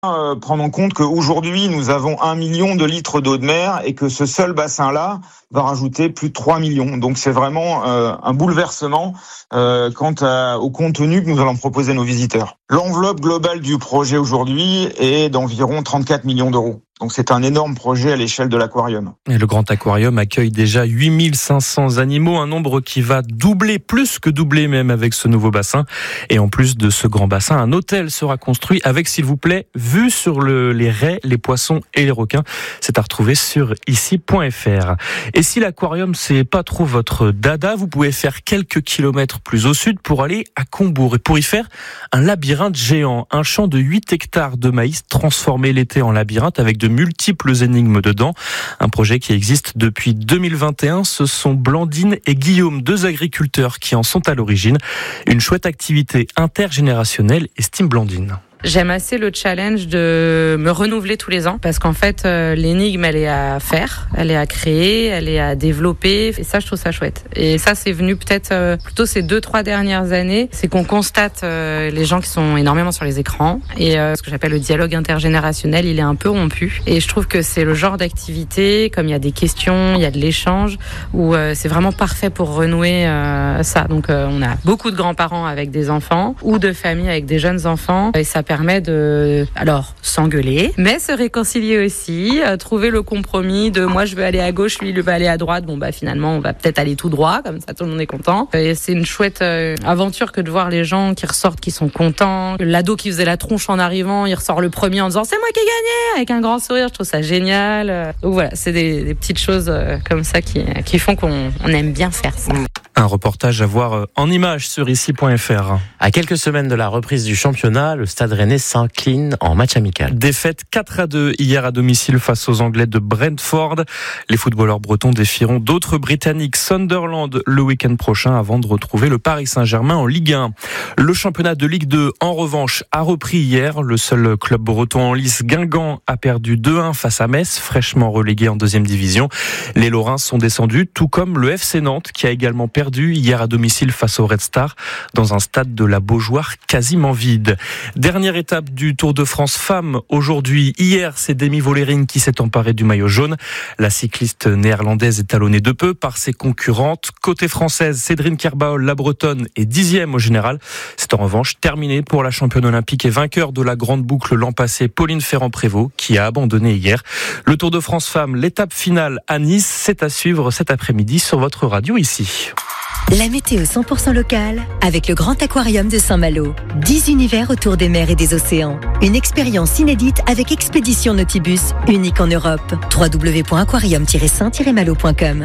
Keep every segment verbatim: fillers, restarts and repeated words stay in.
Euh, prendre en compte qu'aujourd'hui, nous avons un million de litres d'eau de mer et que ce seul bassin-là va rajouter plus de trois millions. Donc c'est vraiment euh, un bouleversement euh, quant à, au contenu que nous allons proposer à nos visiteurs. L'enveloppe globale du projet aujourd'hui est d'environ trente-quatre millions d'euros. Donc c'est un énorme projet à l'échelle de l'aquarium. Et le Grand Aquarium accueille déjà huit mille cinq cents animaux, un nombre qui va doubler, plus que doubler même avec ce nouveau bassin. Et en plus de ce grand bassin, un hôtel sera construit avec, s'il vous plaît, vue sur le, les raies, les poissons et les requins. C'est à retrouver sur ici point f r. Et si l'aquarium c'est pas trop votre dada, vous pouvez faire quelques kilomètres plus au sud pour aller à Combourg et pour y faire un labyrinthe géant, un champ de huit hectares de maïs transformé l'été en labyrinthe avec de multiples énigmes dedans. Un projet qui existe depuis deux mille vingt et un. Ce sont Blandine et Guillaume, deux agriculteurs qui en sont à l'origine. Une chouette activité intergénérationnelle, estime Blandine. J'aime assez le challenge de me renouveler tous les ans parce qu'en fait euh, l'énigme elle est à faire, elle est à créer, elle est à développer et ça je trouve ça chouette. Et ça c'est venu peut-être euh, plutôt ces deux trois dernières années, c'est qu'on constate euh, les gens qui sont énormément sur les écrans et euh, ce que j'appelle le dialogue intergénérationnel, il est un peu rompu et je trouve que c'est le genre d'activité comme il y a des questions, il y a de l'échange où euh, c'est vraiment parfait pour renouer euh, ça. Donc euh, on a beaucoup de grands-parents avec des enfants ou de familles avec des jeunes enfants et ça permet de, alors, s'engueuler, mais se réconcilier aussi, euh, trouver le compromis de moi je veux aller à gauche, lui il veut aller à droite, bon bah finalement on va peut-être aller tout droit, comme ça tout le monde est content. Et c'est une chouette euh, aventure que de voir les gens qui ressortent, qui sont contents. L'ado qui faisait la tronche en arrivant, il ressort le premier en disant c'est moi qui ai gagné, avec un grand sourire, je trouve ça génial. Donc voilà, c'est des, des petites choses euh, comme ça qui, qui font qu'on on aime bien faire ça. Un reportage à voir en images sur ici point f r. À quelques semaines de la reprise du championnat, le Stade Rennais s'incline en match amical. Défaite quatre à deux hier à domicile face aux Anglais de Brentford. Les footballeurs bretons défieront d'autres Britanniques, Sunderland, le week-end prochain avant de retrouver le Paris Saint-Germain en Ligue un. Le championnat de Ligue deux, en revanche, a repris hier. Le seul club breton en lice, Guingamp, a perdu deux un face à Metz, fraîchement relégué en deuxième division. Les Lorrains sont descendus, tout comme le F C Nantes, qui a également perdu hier à domicile face au Red Star dans un stade de la Beaujoire quasiment vide. Dernière étape du Tour de France femmes aujourd'hui. Hier, c'est Demi Vollering qui s'est emparée du maillot jaune. La cycliste néerlandaise est talonnée de peu par ses concurrentes. Côté française, Cédrine Kerbaol, la bretonne, est dixième au général. C'est en revanche terminé pour la championne olympique et vainqueur de la grande boucle l'an passé, Pauline Ferrand-Prévot, qui a abandonné hier. Le Tour de France femmes, l'étape finale à Nice, c'est à suivre cet après-midi sur votre radio ici. La météo cent pour cent locale avec le Grand Aquarium de Saint-Malo. dix univers autour des mers et des océans. Une expérience inédite avec Expédition Nautibus, unique en Europe. w w w point aquarium tiret saint tiret malo point com.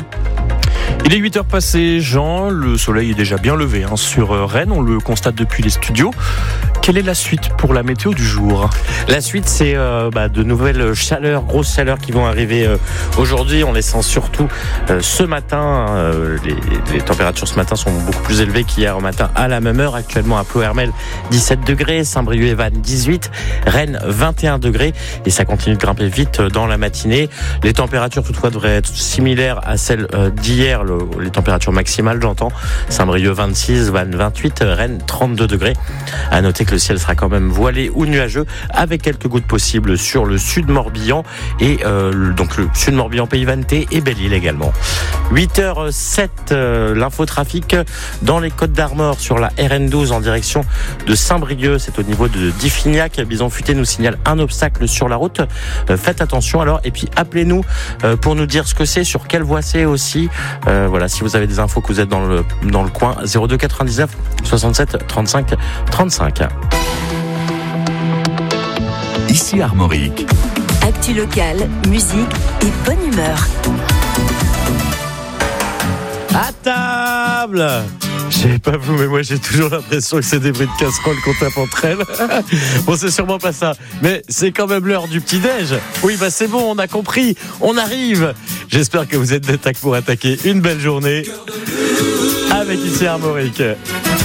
Il est huit heures passées, Jean, le soleil est déjà bien levé hein, sur Rennes, on le constate depuis les studios. Quelle est la suite pour la météo du jour ? La suite, c'est euh, bah, de nouvelles chaleurs, grosses chaleurs qui vont arriver euh, aujourd'hui. On les sent surtout euh, ce matin. Euh, les, les températures ce matin sont beaucoup plus élevées qu'hier au matin à la même heure. Actuellement à Ploërmel, dix-sept degrés, Saint-Brieuc et Vannes, dix-huit, Rennes, vingt et un degrés. Et ça continue de grimper vite dans la matinée. Les températures toutefois devraient être similaires à celles euh, d'hier, le, les températures maximales j'entends. Saint-Brieuc vingt-six, Vannes vingt-huit, Rennes trente-deux degrés. À noter que le ciel sera quand même voilé ou nuageux avec quelques gouttes possibles sur le sud Morbihan et euh, donc le sud Morbihan, Pays Vannetais et Belle-Île également. huit heures zéro sept, euh, l'infotrafic dans les Côtes d'Armor sur la R N douze en direction de Saint-Brieuc, c'est au niveau de Diffignac. Bison Futé nous signale un obstacle sur la route. Euh, faites attention alors et puis appelez-nous euh, pour nous dire ce que c'est, sur quelle voie c'est aussi. Euh, voilà, si vous avez des infos que vous êtes dans le dans le coin, zéro deux quatre-vingt-dix-neuf soixante-sept trente-cinq trente-cinq. Ici Armorique. Actu locale, musique et bonne humeur. À table! Je sais pas vous, mais moi j'ai toujours l'impression que c'est des bruits de casserole qu'on tape entre elles. Bon, c'est sûrement pas ça, mais c'est quand même l'heure du petit-déj. Oui, bah c'est bon, on a compris, on arrive. J'espère que vous êtes d'attaque pour attaquer une belle journée avec Ici Armorique.